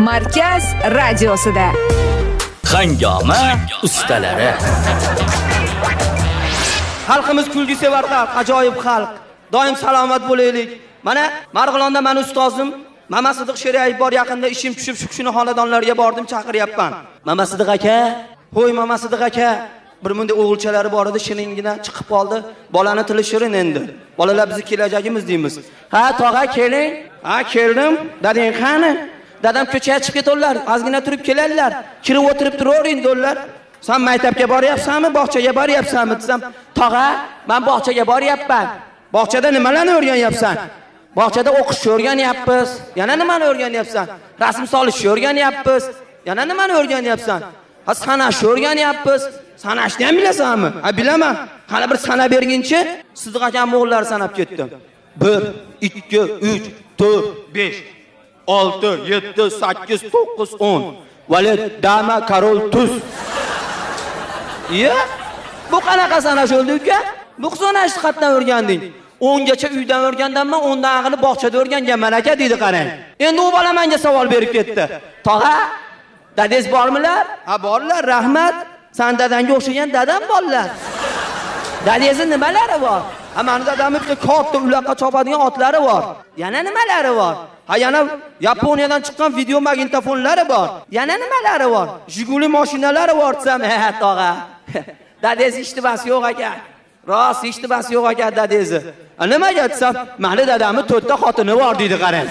Markaz radiosida. Hangoma ustalari. Xalqimiz kulgi sevar xalq, ajoyib xalq. Doim salomat bo'laylik. Mana Marg'ilonda men ustozim Mama Sidiq Sheriyev bor, yaqinda ishim tushib shu kishini xonadonlariga bordim, chaqiryapman. Mama Sidiq aka, "Ho'y Mama Sidiq aka, bir bunday o'g'ilchalari bor edi, shiningina chiqib qoldi. Bolani tili shirin endi. Bolalar bizni kelajagimiz deymiz." "Ha, tog'a keling." "Ha, keldim. Dadang qani?" "Dadam ko'chaga chiqib ketdilar. Ozgina turib keladilar. Kirib o'tirib turavering dedilar." "Sen maktabga boryapsanmi, bog'chaga boryapsanmi?" desam, "Tog'a, men bog'chaga boryapman." "Bog'chada nimalarni o'rganyapsan?" "Bog'chada o'qishni o'rganyapmiz." "Yana nimani o'rganyapsan?" "Rasm solishni o'rganyapmiz." "Yana nimani o'rganyapsan?" "Ha, sanashni o'rganyapmiz." "Sanashni ham bilasanmi?" "Ha, bilaman." "Qani bir sanab berginchi." Sidiq akam o'g'illari sanab ketdim. 1 2 3 4 5 6 7 8 9 10. Valid, dama, karol, tuz. "Iya, bu qanaqa sanash o'ldi uka? Bu sanashni qatdan o'rganding?" 10 gacha uydan o'rgandanman, 10 dan aqli bog'chada o'rganganman aka dedi qarang. Endi u bola menga savol berib ketdi. "Tog'a, dadangiz bormilar?" "Ha, borlar, rahmat. Sen dadanga o'xshagan dadam borlar." "Dadangizning nimalari bor?" "Ha, meni dadamning bitta katta uloqqa chopadigan otlari bor." "Yana nimalari bor?" "Ha, yana Yaponiyadan chiqqan video magnitofonlari bor." "Yana nimalari bor?" "Jiguli mashinalari bor" desam, "Ha, tog'a. Dadangiz ishtibasi yo'q aka. Rost ishtibasi yo'q aka dadangiz." "Nimaga?" desam, "Meni dadamning 4 ta xotini bor" dedi qarang.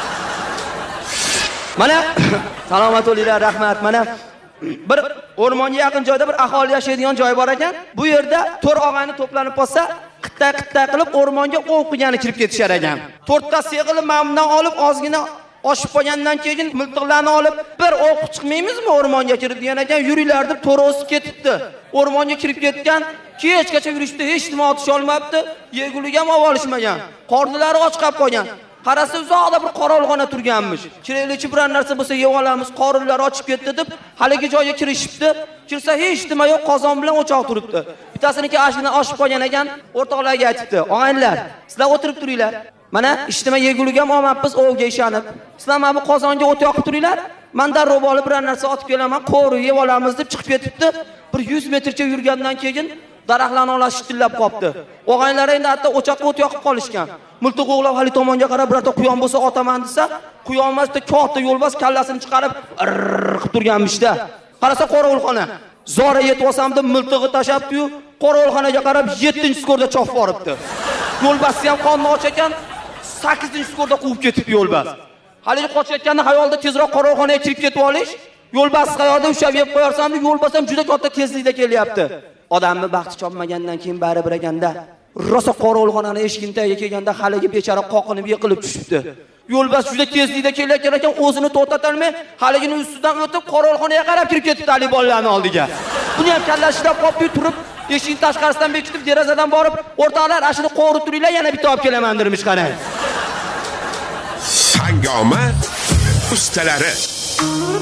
Mana salomat bo'linglar, rahmat. Mana bir o'rmonga yaqin joyda bir aholi yashaydigan joy bor ekan. Bu yerda 4 og'ayni to'planib qolsa, qitta qilib o'rmonga ov qilgani kirib ketishar ekan. 4 ta seg'ilib mamdan olib, ozgina oshib qolgandan keyin miltiqlarni olib, bir o'q chiqmaymizmi o'rmonga kirib degan ekan, yuringlar deb to'rosib ketibdi. O'rmonga kirib ketgan, kechgacha yurishdi, hech nima otish olmabdi, yeguliga ham olishmagan. Qornilari och qolib qolgan. Qarasa uzoqda bir qorovulxona turganmish. Kiraylikchi biror narsa bo'lsa yeb olamiz, qorinlari ochib ketdi deb haligi joyga kirishibdi. Kirsa hech nima yo'q, qozon bilan o'choq turibdi. Bittasiniki ashina oshib qolgan ekan, o'rtoqlarga aytibdi: "Og'aynilar, sizlar o'tirib turinglar. Mana ishtima yeguliga ham olmabmiz, ovga ishonib. Sizlar mana bu qozonga o't yoqib turinglar. Men darrov olib biror narsa otib kelaman, qo'ri yeb olamiz" deb chiqib ketibdi. Bir 100 metrcha yurgandan keyin daraxtlarni olasi tillab qopti. Og'aynilar endi hatto o'choqqa o't yoqib qolishgan. Miltiq o'g'lab hali tomonga qarab birorta quyon bo'lsa otaman desa, quyonmasda katta yo'lbars kallasini chiqarib qilib turganmishda. Qarasa qorovulxona. Zora yetib olsam deb miltig'i tashapti-yu, qorovulxonaga qarab 7-skorda chop boribdi. Yo'lbarsni ham qonni och ekan, 8-skorda quvib ketibdi yo'lbars. Haligi qochayotganda xayolda tezroq qorovulxonaga kirib ketib olish, yo'lbars xayolda ushlab yeb qo'yarsam deb yo'lbars ham juda katta tezlikda kelyapti. Odamni baxti chopmagandan keyin bari bir ekanda, rosa qorovulxonaning eshigini tagiga kelganda haligi bechara qoqinib yiqilib tushibdi. Yo'lbars juda tezlikda kelayotgan ekan, o'zini to'xtatolmay, haligining ustidan o'tib qorovulxonaga qarab kirib ketdi talib bolalarning oldiga. Buni ham kallashida qopib turib, eshikning tashqarisidan bekitib, derazadan borib, "O'rtoqlar, ashuni qo'ri turinglar, yana bitta olib kelaman" dermish qarang. Hangoma ustalari.